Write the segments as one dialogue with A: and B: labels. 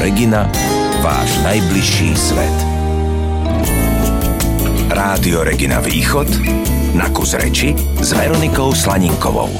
A: Regina, váš najbližší svet. Rádio Regina Východ, na kus reči s Veronikou Slaninkovou.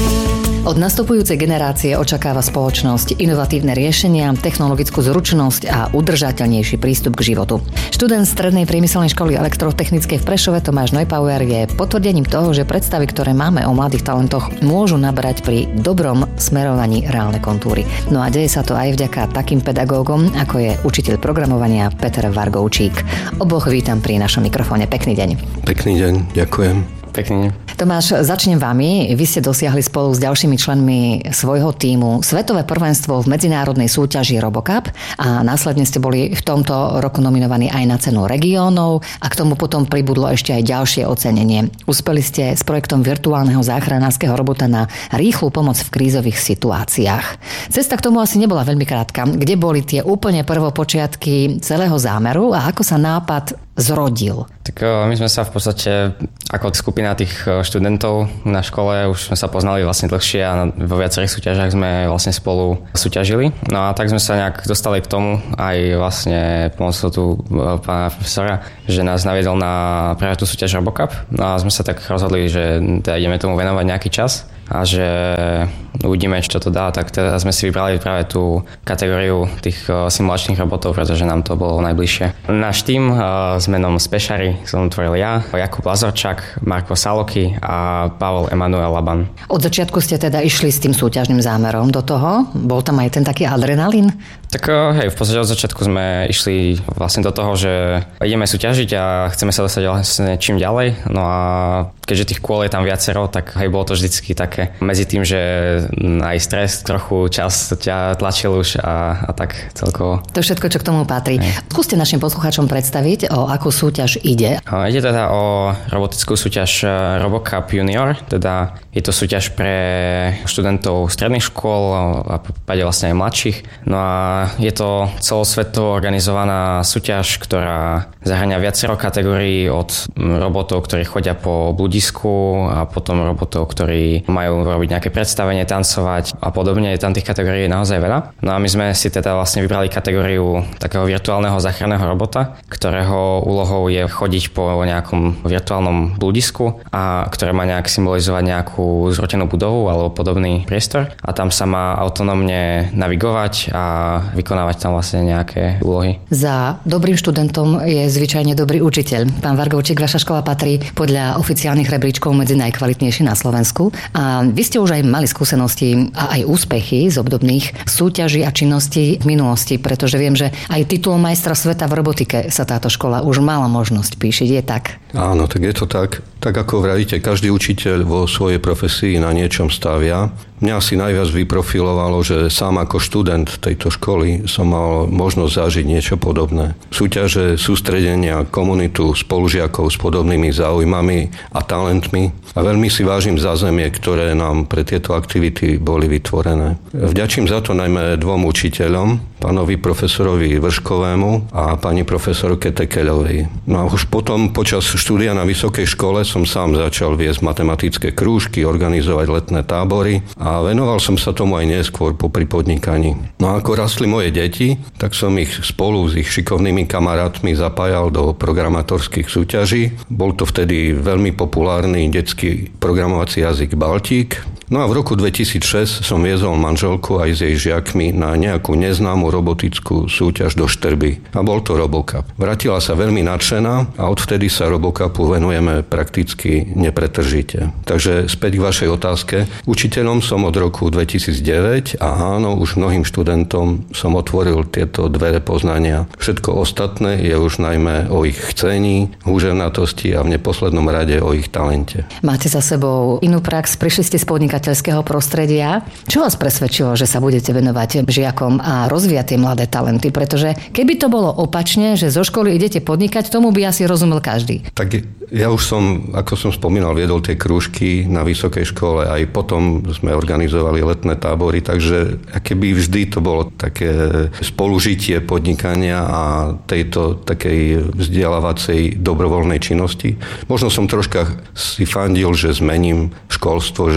B: Od nastupujúcej generácie očakáva spoločnosť inovatívne riešenia, technologickú zručnosť a udržateľnejší prístup k životu. Študent Strednej priemyselnej školy elektrotechnickej v Prešove Tomáš Neupauer je potvrdením toho, že predstavy, ktoré máme o mladých talentoch, môžu nabrať pri dobrom smerovaní reálne kontúry. No a deje sa to aj vďaka takým pedagógom, ako je učiteľ programovania Peter Vargovčík. Oboch vítam pri našom mikrofóne. Pekný deň.
C: Pekný deň, ďakujem.
D: Pekne.
B: Tomáš, začnem vami. Vy ste dosiahli spolu s ďalšími členmi svojho tímu svetové prvenstvo v medzinárodnej súťaži RoboCup a následne ste boli v tomto roku nominovaní aj na cenu regiónov a k tomu potom pribudlo ešte aj ďalšie ocenenie. Uspeli ste s projektom virtuálneho záchranárskeho robota na rýchlu pomoc v krízových situáciách. Cesta k tomu asi nebola veľmi krátka. Kde boli tie úplne prvopočiatky celého zámeru a ako sa nápad zrodil?
D: Tak my sme sa v podstate ako skupina tých študentov na škole už sme sa poznali vlastne dlhšie a vo viacerých súťažiach sme vlastne spolu súťažili. No a tak sme sa nejak dostali k tomu aj vlastne pomocou tu pána profesora, že nás naviedol na práve tú súťaž RoboCup. No a sme sa tak rozhodli, že teda ideme tomu venovať nejaký čas a že uvidíme, čo to dá, tak teda sme si vybrali práve tú kategóriu tých simulačných robotov, pretože nám to bolo najbližšie. Náš tím s menom Spešari som tvoril ja, Jakub Lazorčák, Marko Saloky a Pavel Emanuel Laban.
B: Od začiatku ste teda išli s tým súťažným zámerom do toho? Bol tam aj ten taký adrenalín?
D: Tak hej, v podstate od začiatku sme išli vlastne do toho, že ideme súťažiť a chceme sa dostať vlastne čím ďalej. No a keďže tých kôl je tam viacero, tak hej, bolo to vždycky také medzi tým, že aj stres, trochu čas ťa tlačil už a tak celkovo.
B: To všetko, čo k tomu patrí. Skúste našim poslucháčom predstaviť, o akú súťaž ide.
D: Ide teda o robotickú súťaž RoboCup Junior, teda je to súťaž pre študentov stredných škôl a prípade vlastne aj mladších. No a je to celosvetovo organizovaná súťaž, ktorá zahŕňa viacero kategórií od robotov, ktorí chodia po bludisku a potom robotov, ktorí majú robiť nejaké predstavenie, tancovať a podobne. Je tam tých kategórií naozaj veľa. No a my sme si teda vlastne vybrali kategóriu takého virtuálneho záchranného robota, ktorého úlohou je chodiť po nejakom virtuálnom bludisku a ktoré má nejak symbolizovať nejakú zrutenú budovu alebo podobný priestor a tam sa má autonómne navigovať a vykonávať tam vlastne nejaké úlohy.
B: Za dobrým študentom je zvyčajne dobrý učiteľ. Pán Vargovčík, vaša škola patrí podľa oficiálnych rebríčkov medzi najkvalitnejšie na Slovensku a vy ste už aj mali skúsenosti a aj úspechy z obdobných súťaží a činností v minulosti, pretože viem, že aj titul majstra sveta v robotike sa táto škola už mala možnosť píšiť. Je tak?
C: Áno, tak je to tak. Tak ako vravíte, každý učiteľ vo svojej profesii na niečom stavia. Mňa si najviac vyprofilovalo, že sám ako študent tejto školy som mal možnosť zažiť niečo podobné. Súťaže, sústredenia, komunitu spolužiakov s podobnými záujmami a talentmi a veľmi si vážim zázemie, ktoré nám pre tieto aktivity boli vytvorené. Vďačím za to najmä dvom učiteľom, pánovi profesorovi Vrškovému a pani profesorke Tekeľovej. No a už potom počas štúdia na vysokej škole som sám začal viesť matematické krúžky, organizovať letné tábory a venoval som sa tomu aj neskôr popri podnikaní. No a ako rastli moje deti, tak som ich spolu s ich šikovnými kamarátmi zapájal do programátorských súťaží. Bol to vtedy veľmi populárny detský programovací jazyk Baltík. No a v roku 2006 som viezol manželku aj s jej žiakmi na nejakú neznámu robotickú súťaž do Štrby. A bol to RoboCup. Vrátila sa veľmi nadšená a odvtedy sa RoboCupu venujeme prakticky nepretržite. Takže späť k vašej otázke. Učiteľom som od roku 2009 a áno, už mnohým študentom som otvoril tieto dvere poznania. Všetko ostatné je už najmä o ich chcení, húževnatosti a v neposlednom rade o ich talente.
B: Máte za sebou inú prax, prišli ste z podnikateľského prostredia. Čo vás presvedčilo, že sa budete venovať žiakom a rozvíjať tie mladé talenty? Pretože keby to bolo opačne, že zo školy idete podnikať, tomu by asi rozumel každý.
C: Tak ja už som, ako som spomínal, viedol tie krúžky na vysokej škole. Aj potom sme organizovali letné tábory, takže keby vždy to bolo také spolužitie podnikania a tejto takej vzdelávacej dobrovoľnej činnosti. Možno som troška si fandil, že zmením školstvo, že predsa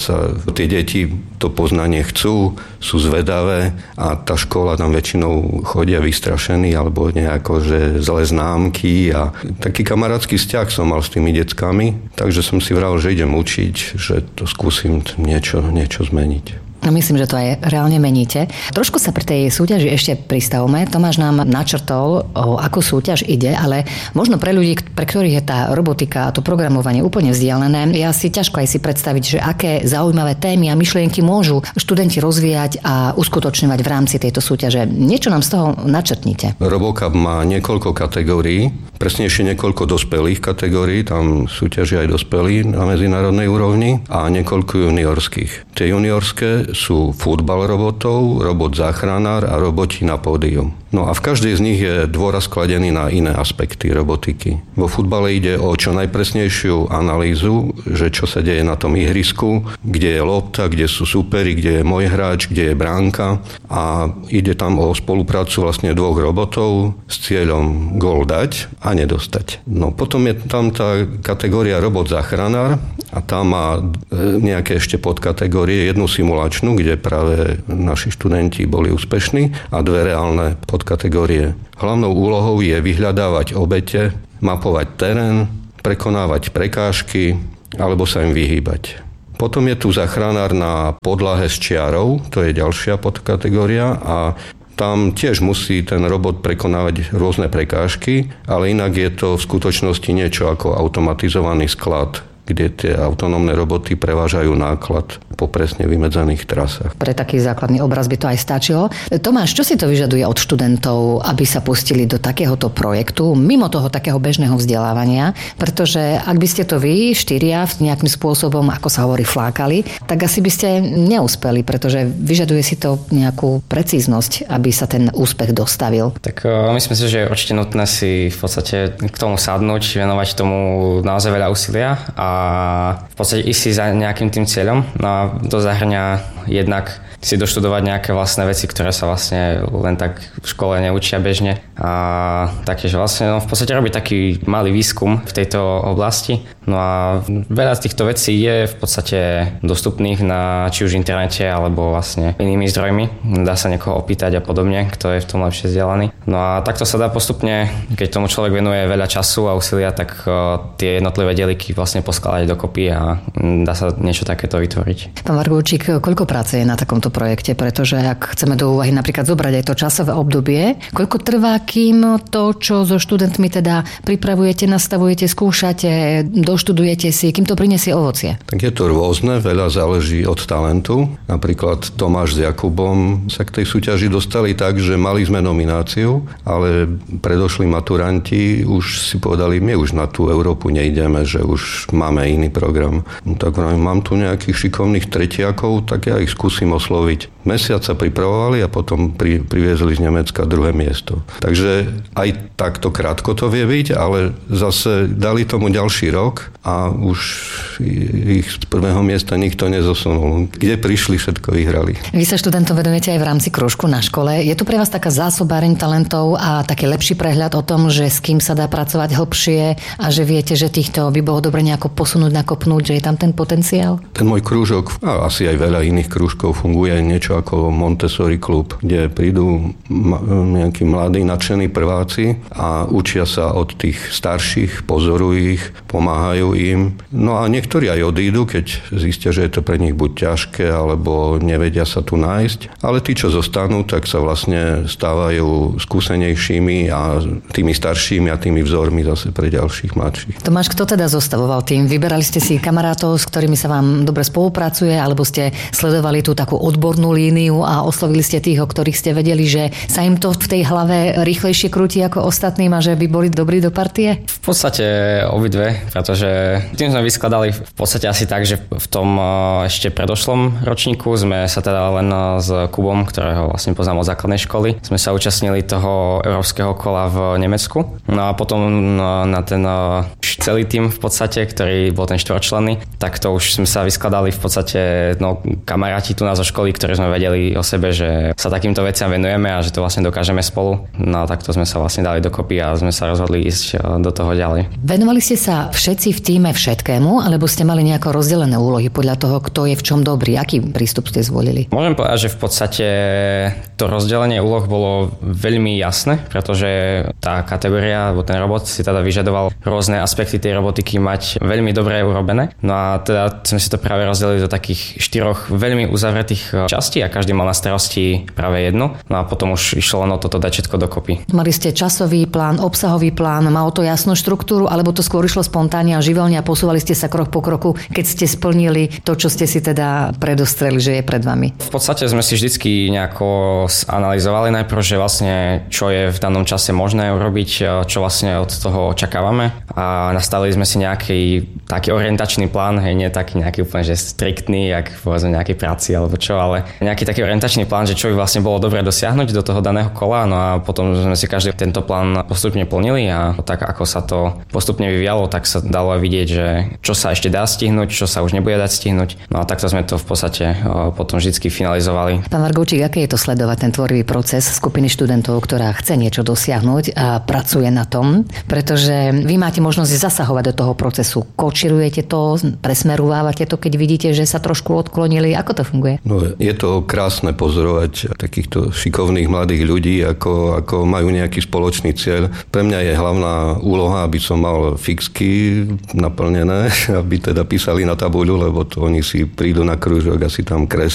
C: Predsa tie deti to poznanie chcú, sú zvedavé a tá škola tam väčšinou chodia vystrašení alebo nejako, že zlé známky a taký kamarátsky vzťah som mal s tými deckami, takže som si vral, že idem učiť, že to skúsim niečo zmeniť.
B: No myslím, že to aj reálne meníte. Trošku sa pri tej súťaži ešte pristavme. Tomáš nám načrtol, o akú súťaž ide, ale možno pre ľudí, pre ktorých je tá robotika a to programovanie úplne vzdialené, ja si ťažko aj si predstaviť, že aké zaujímavé témy a myšlienky môžu študenti rozvíjať a uskutočňovať v rámci tejto súťaže. Niečo nám z toho načrtnite.
C: RoboCup má niekoľko kategórií, presnejšie niekoľko dospelých kategórií, tam súťažia aj dospelí na medzinárodnej úrovni a niekoľko juniorských. Tie juniorské sú futbal robotov, robot záchranár a roboti na pódium. No a v každej z nich je dôraz kladený na iné aspekty robotiky. Vo futbale ide o čo najpresnejšiu analýzu, že čo sa deje na tom ihrisku, kde je lopta, kde sú superi, kde je môj hráč, kde je bránka a ide tam o spoluprácu vlastne dvoch robotov s cieľom gól dať a nedostať. No potom je tam tá kategória robot záchranár a tam má nejaké ešte podkategórie, jednu simulačnú, kde práve naši študenti boli úspešní a dve reálne podkategórie. Hlavnou úlohou je vyhľadávať obete, mapovať terén, prekonávať prekážky alebo sa im vyhýbať. Potom je tu záchranár na podlahe s čiarou, to je ďalšia podkategória a tam tiež musí ten robot prekonávať rôzne prekážky, ale inak je to v skutočnosti niečo ako automatizovaný sklad, kde tie autonómne roboty prevážajú náklad po presne vymedzených trasách.
B: Pre taký základný obraz by to aj stačilo. Tomáš, čo si to vyžaduje od študentov, aby sa pustili do takéhoto projektu, mimo toho takého bežného vzdelávania? Pretože ak by ste to vy, štyria, nejakým spôsobom, ako sa hovorí, flákali, tak asi by ste neúspeli, pretože vyžaduje si to nejakú precíznosť, aby sa ten úspech dostavil.
D: Tak myslím si, že je určite nutné si v podstate k tomu sadnúť, venovať tomu naozaj veľa úsilia a v podstate ísť si za nejakým tým cieľom. No a to zahrňa jednak si doštudovať nejaké vlastné veci, ktoré sa vlastne len tak v škole neučia bežne. A taktiež vlastne v podstate robiť taký malý výskum v tejto oblasti. No a veľa z týchto vecí je v podstate dostupných na či už internete alebo vlastne inými zdrojmi. Dá sa niekoho opýtať a podobne, kto je v tom lepšie vzdelaný. No a takto sa dá postupne, keď tomu človek venuje veľa času a úsilia, tak tie jednotlivé dieliky vlastne poskladať dokopy a dá sa niečo takéto vytvoriť.
B: Pán Vargulčík, koľko práce je na takomto projekte? Pretože ak chceme do úvahy napríklad zobrať aj to časové obdobie, koľko trvá, kým to, čo so študentmi teda pripravujete, nastavujete, skúšate, doštudujete si, kým to prinesie ovocie? Tak
C: je to rôzne, veľa záleží od talentu. Napríklad Tomáš s Jakubom sa k tej súťaži dostali tak, že mali sme nomináciu, ale predošli maturanti už si povedali, my už na tú Európu nejdeme, že už máme iný program. No tak mám tu nejakých šikovných tretiakov, tak ja ich skúsim osloviť. Mesiac sa pripravovali a potom priviezli z Nemecka druhé miesto. Takže aj takto krátko to vie byť, ale zase dali tomu ďalší rok a už ich z prvého miesta nikto nezosunul. Kde prišli, všetko vyhrali.
B: Vy sa študentom venujete aj v rámci krúžku na škole. Je tu pre vás taká zásobáreň talentov a taký lepší prehľad o tom, že s kým sa dá pracovať hlbšie a že viete, že týchto by bolo dobre nejako posunúť, nakopnúť, že je tam ten potenciál?
C: Ten môj krúžok a asi aj veľa iných krúžkov funguje niečo ako Montessori klub, kde prídu nejakí mladí, nadšení prváci a učia sa od tých starších, pozorujú ich, pomáhajú im. No a niektorí aj odídu, keď zistia, že je to pre nich buď ťažké, alebo nevedia sa tu nájsť. Ale tí, čo zostanú, tak sa vlastne stávajú skúsenejšími a tými staršími a tými vzormi zase pre ďalších mladších.
B: Tomáš, kto teda zostavoval tým? Vyberali ste si kamarátov, s ktorými sa vám dobre spolupracuje, alebo ste sledovali tú takú odbornú líniu a oslovili ste tých, o ktorých ste vedeli, že sa im to v tej hlave rýchlejšie krúti ako ostatným a že by boli dobrí do partie?
D: V podstate obidve, pretože tým sme vyskladali v podstate asi tak, že v tom ešte predošlom ročníku sme sa teda len s Kubom, ktorého vlastne poznám od základnej školy, sme sa účastnili toho európskeho kola v Nemecku. No a potom na ten celý tým v podstate, ktorý bol ten štvorčlenný, tak to už sme sa vyskladali v podstate kamaráti tu nás zo školy, ktorí sme sme vedeli o sebe, že sa takýmto veciam venujeme a že to vlastne dokážeme spolu. No a takto sme sa vlastne dali dokopy a sme sa rozhodli ísť do toho ďalej.
B: Venovali ste sa všetci v tíme všetkému, alebo ste mali nejako rozdelené úlohy podľa toho, kto je v čom dobrý? Aký prístup ste zvolili?
D: Môžem povedať, že v podstate to rozdelenie úloh bolo veľmi jasné, pretože tá kategória, alebo ten robot si teda vyžadoval rôzne aspekty tej robotiky mať veľmi dobre urobené. No a teda sme si to práve rozdelili do takých 4 veľmi uzavretých častí a každý mal na starosti práve jednu. No a potom už išlo len o toto dať všetko dokopy.
B: Mali ste časový plán, obsahový plán, malo to jasnú štruktúru, alebo to skôr išlo spontánne a živelne a posúvali ste sa krok po kroku, keď ste splnili to, čo ste si teda predostreli, že je pred vami?
D: V podstate sme si vždycky nejako analyzovali najprv, že vlastne čo je v danom čase možné urobiť, čo vlastne od toho očakávame a nastavili sme si nejaký taký orientačný plán, hej, nie taký nejaký úplne že striktný, jak povedzme nejakej práci alebo čo, ale nejaký taký orientačný plán, že čo by vlastne bolo dobre dosiahnuť do toho daného kola, no a potom sme si každý tento plán postupne plnili a tak ako sa to postupne vyvíjalo, tak sa dalo aj vidieť, že čo sa ešte dá stihnúť, čo sa už nebude dať stihnúť. No a takto sme to v podstate potom vždycky finalizovali.
B: Pán Vargovčík, aké je to sledovať ten tvorivý proces skupiny študentov, ktorá chce niečo dosiahnuť a pracuje na tom, pretože vy máte možnosť zasahovať do toho procesu. Kočirujete to, presmerúvávate to, keď vidíte, že sa trošku odklonili. Ako to funguje?
C: No, je to krásne pozorovať takýchto šikovných mladých ľudí, ako majú nejaký spoločný cieľ. Pre mňa je hlavná úloha, aby som mal fixky naplnené, aby teda písali na tabuľu, lebo to oni si prídu na krúžok a si tam